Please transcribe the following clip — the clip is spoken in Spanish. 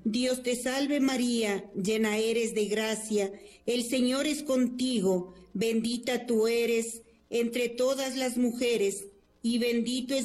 Dios te salve María, llena eres de gracia, el Señor es contigo, bendita tú eres entre todas las mujeres, y bendito es